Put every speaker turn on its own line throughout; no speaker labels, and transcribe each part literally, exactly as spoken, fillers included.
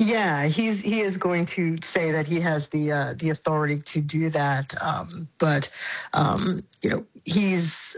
Yeah, he's he is going to say that he has the uh, the authority to do that, um, but um, you know he's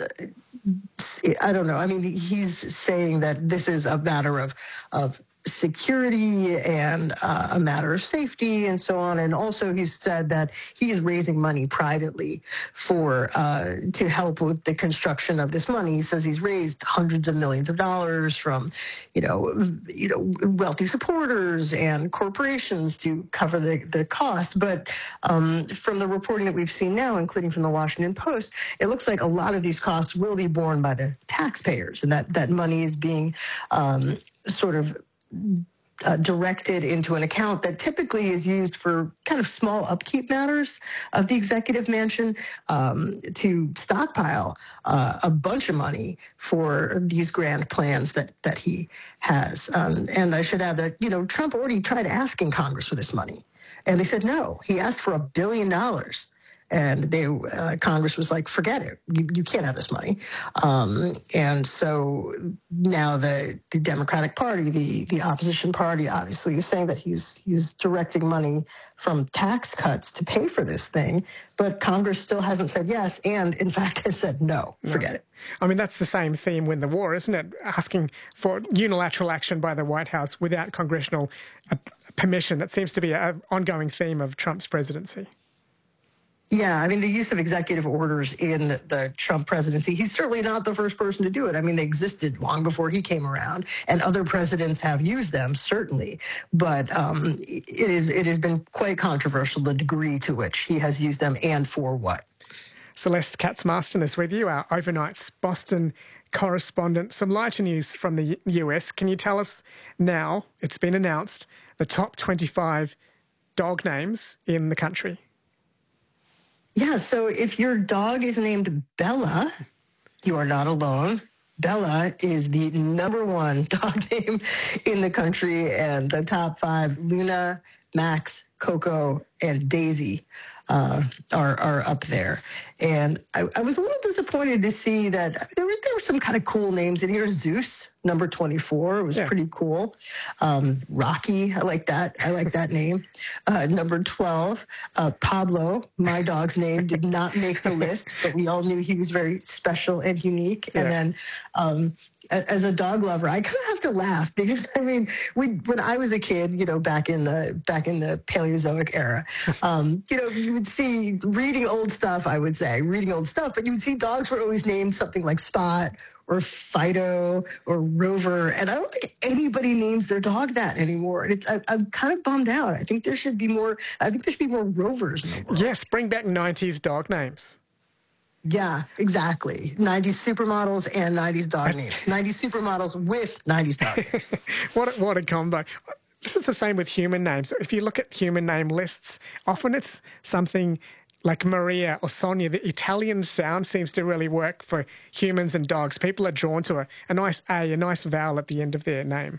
I don't know. I mean, he's saying that this is a matter of of security and uh, a matter of safety and so on. And also, he's said that he is raising money privately for uh, to help with the construction of this money. He says he's raised hundreds of millions of dollars from, you know, you know, wealthy supporters and corporations to cover the the cost. But um, from the reporting that we've seen now, including from the Washington Post, it looks like a lot of these costs will be borne by the taxpayers, and that that money is being um, sort of uh, directed into an account that typically is used for kind of small upkeep matters of the executive mansion, um, to stockpile uh, a bunch of money for these grand plans that that he has. Um, and I should add that, you know, Trump already tried asking Congress for this money, and they said no. He asked for a billion dollars. And they, uh, Congress was like, forget it. You, you can't have this money. Um, and so now the, the Democratic Party, the, the opposition party, obviously is saying that he's he's directing money from tax cuts to pay for this thing. But Congress still hasn't said yes, and in fact has said no, forget
no.
it.
I mean, that's the same theme with the war, isn't it? Asking for unilateral action by the White House without congressional uh, permission. That seems to be an ongoing theme of Trump's presidency.
Yeah, I mean, the use of executive orders in the Trump presidency, he's certainly not the first person to do it. I mean, they existed long before he came around, and other presidents have used them, certainly. But um, it is it has been quite controversial, the degree to which he has used them and for what.
Celeste Katz-Marston is with you, our overnight's Boston correspondent. Some lighter news from the U S. Can you tell us now, it's been announced, the top twenty-five dog names in the country?
Yeah, so if your dog is named Bella, you are not alone. Bella is the number one dog name in the country, and the top five, Luna, Max, Coco, and Daisy, uh, are are up there. And I, I was a little disappointed to see that there were there were some kind of cool names in here. Zeus, number twenty-four, was
yeah.
pretty cool. Um, Rocky, I like that. I like that name. Uh, number twelve, uh, Pablo, my dog's name, did not make the list, but we all knew he was very special and unique.
Yeah.
And then um, as a dog lover, I kind of have to laugh because I mean, we, when I was a kid, you know, back in the back in the Paleozoic era, um, you know, you would see reading old stuff. I would say reading old stuff, but you would see dogs were always named something like Spot or Fido or Rover, and I don't think anybody names their dog that anymore. And it's I, I'm kind of bummed out. I think there should be more. I think there should be more Rovers in the world.
Yes, bring back nineties dog names.
Yeah, exactly. nineties supermodels and nineties dog names. nineties supermodels with nineties dog names.
what, a, what a combo. This is the same with human names. If you look at human name lists, often it's something like Maria or Sonia. The Italian sound seems to really work for humans and dogs. People are drawn to a, a nice A, a nice vowel at the end of their name.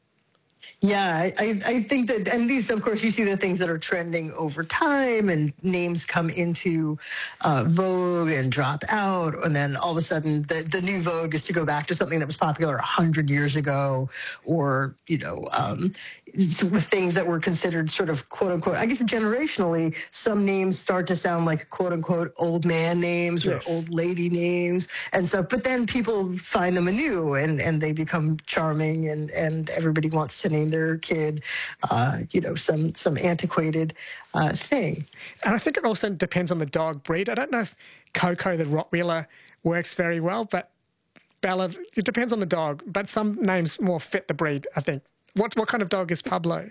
Yeah, I, I think that, and these, of course, you see the things that are trending over time, and names come into uh, vogue and drop out, and then all of a sudden the, the new vogue is to go back to something that was popular a hundred years ago, or, you know, um, with things that were considered sort of quote unquote, I guess generationally, some names start to sound like quote unquote old man names or
yes.
old lady names and stuff. But then people find them anew, and, and they become charming, and, and everybody wants to name their kid, uh, you know, some some antiquated uh, thing.
And I think it also depends on the dog breed. I don't know if Coco the Rottweiler works very well, but Bella, it depends on the dog. But some names more fit the breed, I think. What what kind of dog is Pablo?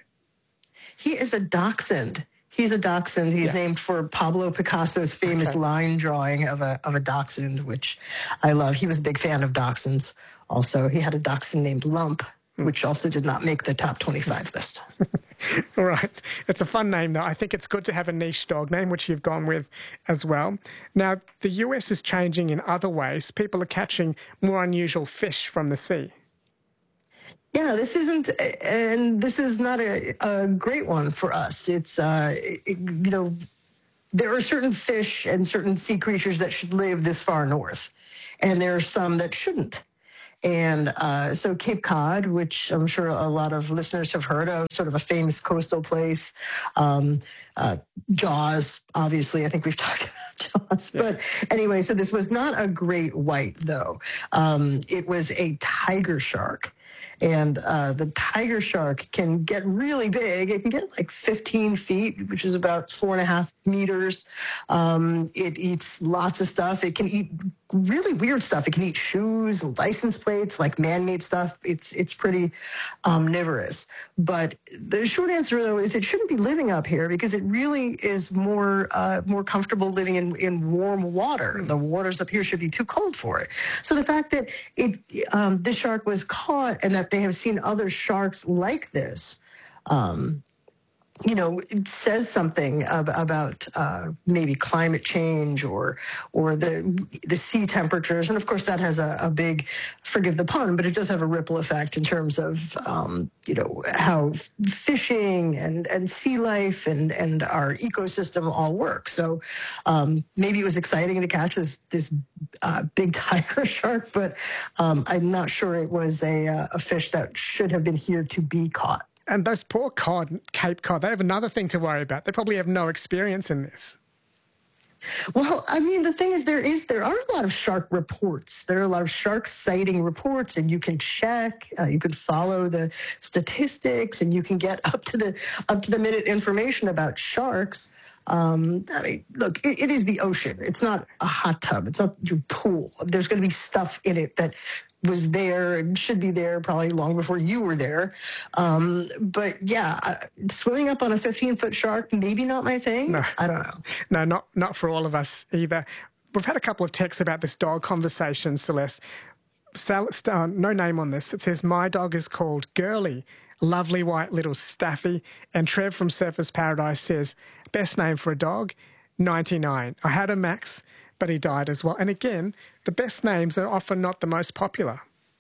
He is a dachshund. He's a dachshund. He's yeah. named for Pablo Picasso's famous okay. line drawing of a of a dachshund, which I love. He was a big fan of dachshunds. Also, he had a dachshund named Lump, mm. which also did not make the top twenty-five list.
All right. It's a fun name, though. I think it's good to have a niche dog name, which you've gone with as well. Now, the U S is changing in other ways. People are catching more unusual fish from the sea.
Yeah, this isn't, and this is not a, a great one for us. It's, uh, it, you know, there are certain fish and certain sea creatures that should live this far north, and there are some that shouldn't. And uh, so Cape Cod, which I'm sure a lot of listeners have heard of, sort of a famous coastal place. Um, uh, Jaws, obviously, I think we've talked about Jaws.
Yeah.
But anyway, so this was not a great white, though. Um, it was a tiger shark. And uh, the tiger shark can get really big. It can get like fifteen feet, which is about four and a half meters. Um, it eats lots of stuff. It can eat really weird stuff. It can eat shoes, license plates, like man-made stuff. It's it's pretty omnivorous. But the short answer, though, is it shouldn't be living up here because it really is more uh, more comfortable living in, in warm water. The waters up here should be too cold for it. So the fact that it um, this shark was caught and that they have seen other sharks like this, um, you know, it says something ab- about uh, maybe climate change or or the the sea temperatures, and of course that has a, a big, forgive the pun, but it does have a ripple effect in terms of um, you know how fishing and, and sea life and and our ecosystem all work. So um, maybe it was exciting to catch this this uh, big tiger shark, but um, I'm not sure it was a a fish that should have been here to be caught.
And those poor cod, Cape Cod, they have another thing to worry about. They probably have no experience in this.
Well, I mean, the thing is, there is there are a lot of shark reports. There are a lot of shark sighting reports, and you can check, uh, you can follow the statistics, and you can get up to the up to the minute information about sharks. Um, I mean, look, it, it is the ocean. It's not a hot tub. It's not your pool. There's going to be stuff in it that was there and should be there probably long before you were there. Um, but yeah, uh, swimming up on a fifteen-foot shark, maybe not my thing.
No.
I don't know.
No, not not for all of us either. We've had a couple of texts about this dog conversation, Celeste. Sal, uh, no name on this. It says, my dog is called Girly, lovely white little Staffy. And Trev from Surfers Paradise says, best name for a dog, ninety-nine. I had a Max, but he died as well. And again, the best names are often not the most popular.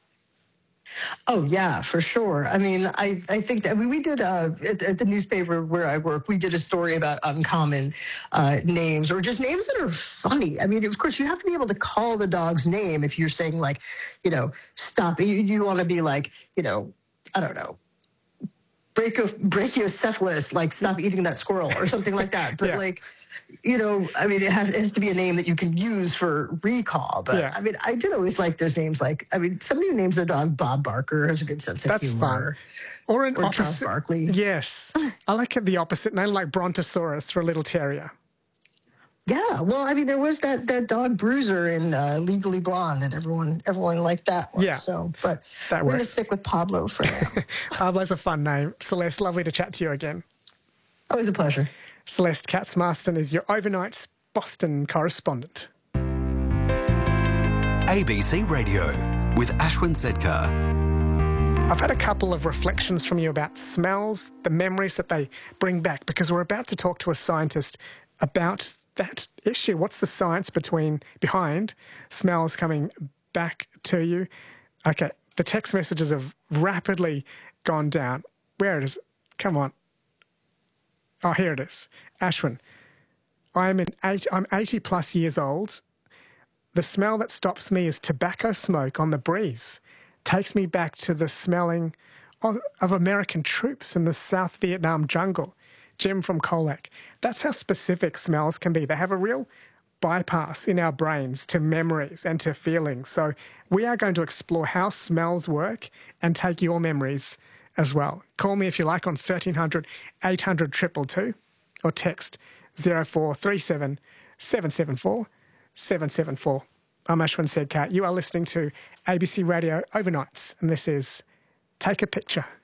Oh, yeah, for sure. I mean, I, I think that I mean, we did uh, at, at the newspaper where I work, we did a story about uncommon uh, names or just names that are funny. I mean, of course, you have to be able to call the dog's name if you're saying, like, you know, stop. You, you want to be like, you know, I don't know, brachio, brachiocephalus, like stop eating that squirrel or something like that. But
Yeah.
like, you know, I mean, it has, it has to be a name that you can use for recall. But
Yeah.
I mean, I did always like those names. Like, I mean, somebody who names their dog Bob Barker has a good sense of
That's
humor.
fun. Or an
Or Charles
opposite.
Barkley.
Yes. I like the opposite name, like Brontosaurus for a little terrier.
Yeah, well, I mean, there was that that dog Bruiser in uh, Legally Blonde, and everyone everyone liked that one.
Yeah,
So, but
that
we're going to
works.
stick with Pablo for now.
Pablo's a fun name. Celeste, lovely to chat to you again.
Always a pleasure.
Celeste Katz-Marston is your overnight's Boston correspondent.
A B C Radio with Ashwin Sedkar.
I've had a couple of reflections from you about smells, the memories that they bring back, because we're about to talk to a scientist about that issue. What's the science between behind smells coming back to you? Okay, the text messages have rapidly gone down. Where it is? Come on. Oh, here it is. Ashwin, I'm in eight, I'm eighty plus years old. The smell that stops me is tobacco smoke on the breeze. Takes me back to the smelling of, of American troops in the South Vietnam jungle. Jim from Colac. That's how specific smells can be. They have a real bypass in our brains to memories and to feelings. So we are going to explore how smells work and take your memories as well. Call me if you like on thirteen hundred, eight hundred, two two two or text zero four three seven, seven seven four, seven seven four. I'm Ashwin Sedkar. You are listening to A B C Radio Overnights, and this is Take a Picture.